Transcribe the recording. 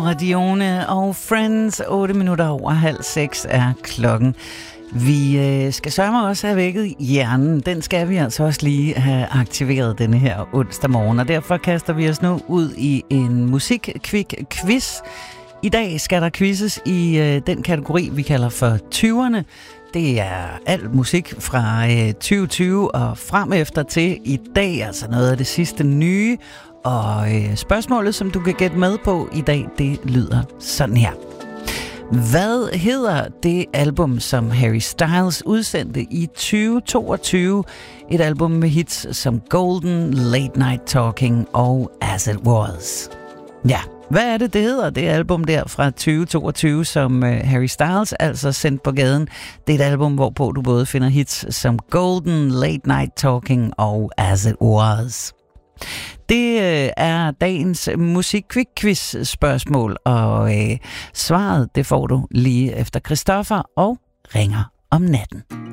Nora Dione og Friends. 8 minutter over 5:30 er klokken. Vi skal sørge også have vækket hjernen. Den skal vi altså også lige have aktiveret denne her onsdag morgen. Og derfor kaster vi os nu ud i en musik-quiz. I dag skal der quizzes i den kategori, vi kalder for 20'erne. Det er al musik fra 2020 og frem efter til i dag, altså noget af det sidste nye. Og spørgsmålet, som du kan gætte med på i dag, det lyder sådan her. Hvad hedder det album, som Harry Styles udsendte i 2022? Et album med hits som Golden, Late Night Talking og As It Was. Ja, hvad er det hedder, det album der fra 2022, som Harry Styles altså sendte på gaden? Det er et album, hvorpå du både finder hits som Golden, Late Night Talking og As It Was. Det er dagens musik-quiz-spørgsmål, og svaret det får du lige efter Christoffer og Ringer om natten.